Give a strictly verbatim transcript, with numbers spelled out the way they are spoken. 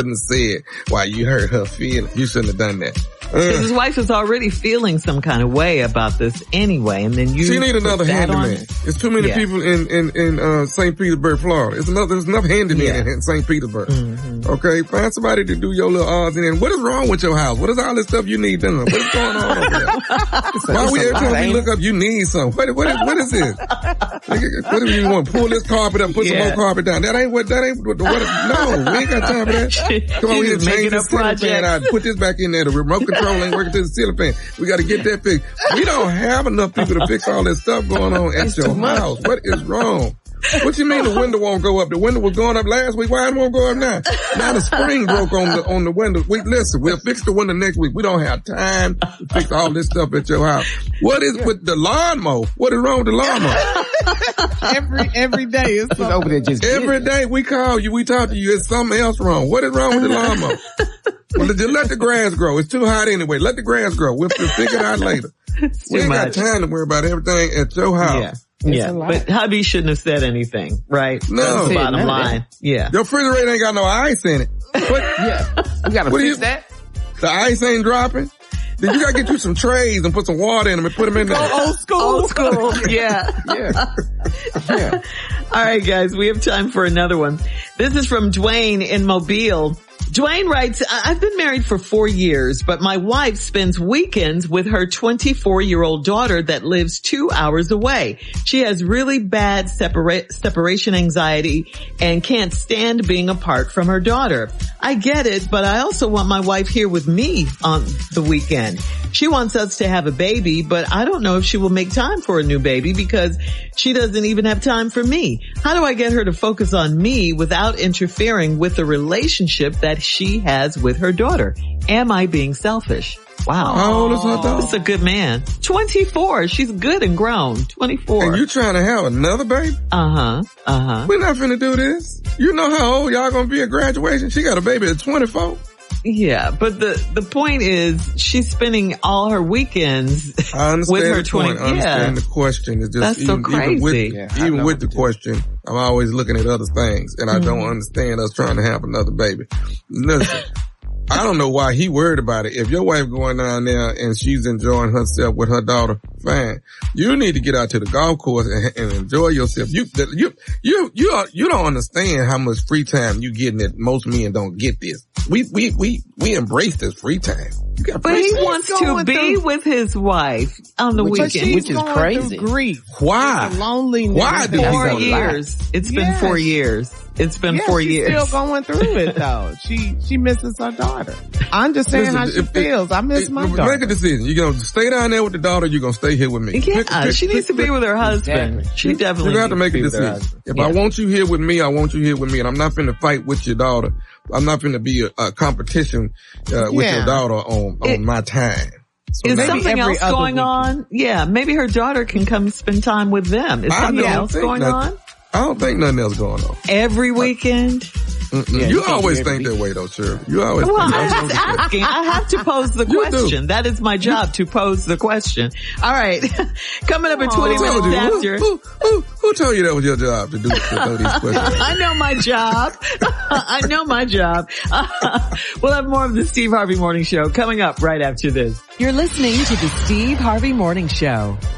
shouldn't have said. Why, you hurt her feelings. You shouldn't have done that. Because his wife is already feeling some kind of way about this anyway, and then you she need another handyman. There's too many yeah. people in in in uh Saint Petersburg, Florida. It's another, there's enough handymen yeah. in, in Saint Petersburg. Mm-hmm. Okay, find somebody to do your little odds and ends. What is wrong with your house? What is all this stuff you need done? What is going on over there? Why we every time we look up, you need something? What what is what is this? What do you want? Pull this carpet up, put yeah. some more carpet down. That ain't what. That ain't what. what no, we ain't got time for that. Come on, we need to change this ceiling fan out. Put this back in there. The remote control ain't working to the ceiling fan. We got to get that fixed. We don't have enough people to fix all this stuff going on at your house. What is wrong? What you mean the window won't go up? The window was going up last week. Why it won't go up now? Now the spring broke on the on the window. We listen. We'll fix the window next week. We don't have time to fix all this stuff at your house. What is yeah. with the lawnmower? What is wrong with the lawnmower? every every day it's over there. Just every day we call you, we talk to you. It's something else wrong. What is wrong with the lawnmower? Well, just let the grass grow. It's too hot anyway. Let the grass grow. We'll figure it out later. We ain't much. got time to worry about everything at your house. Yeah. It's yeah, but hubby shouldn't have said anything, right? No. That's the bottom line. Yeah. Your refrigerator ain't got no ice in it. What? Yeah. You gotta what fix you, that. The ice ain't dropping? Then you gotta get you some trays and put some water in them and put them in there. Oh, old school. Old school. Yeah. Yeah. Yeah. All right, guys. We have time for another one. This is from Dwayne in Mobile. Dwayne writes, I've been married for four years, but my wife spends weekends with her twenty-four-year-old daughter that lives two hours away. She has really bad separa- separation anxiety and can't stand being apart from her daughter. I get it, but I also want my wife here with me on the weekend. She wants us to have a baby, but I don't know if she will make time for a new baby because she doesn't even have time for me. How do I get her to focus on me without interfering with the relationship that she has with her daughter? Am I being selfish? Wow. How old is her daughter? That's a good man. twenty-four. She's good and grown. twenty-four. And you trying to have another baby? Uh-huh. Uh-huh. We're not finna do this. You know how old y'all gonna be at graduation? She got a baby at twenty-four. Yeah, but the, the point is she's spending all her weekends I understand with her the twenty. Point. I understand yeah. the question. It's just That's even, so crazy. Even with, yeah, even with the question, I'm always looking at other things and I mm-hmm. don't understand us trying to have another baby. Listen, I don't know why he worried about it. If your wife going down there and she's enjoying herself with her daughter, fine. You need to get out to the golf course and, and enjoy yourself. You, you, you, you, are, you don't understand how much free time you getting that most men don't get this. We, we, we, we embrace this free time. But he wants to be through, with his wife on the weekend, which is crazy. Grief. Why? Loneliness. Why do four years? It's been yes. four years. It's been yes, four she's years. Still going through it though. She she misses her daughter. I understand Listen, how she if, feels. I miss if, my daughter. Make a decision. You gonna stay down there with the daughter. You gonna stay here with me. Yeah, pick, pick, she pick, needs pick, to be with her husband. Exactly. She definitely. You have to make a decision. If yeah. I want you here with me, I want you here with me, and I'm not finna fight with your daughter. I'm not finna be a, a competition uh, with yeah. your daughter on on it, my time. So is something else going weekend. on? Yeah, maybe her daughter can come spend time with them. Is something else going nothing. on? I don't think nothing else going on. Every weekend? Yeah, you always think that way though, sir. You always well, think I'm just asking. I have to pose the question. That is my job, to pose the question. All right. Coming up at twenty oh, minutes after. Who, who, who told you that was your job to do to throw these questions? I know my job. I know my job. We'll have more of the Steve Harvey Morning Show coming up right after this. You're listening to the Steve Harvey Morning Show.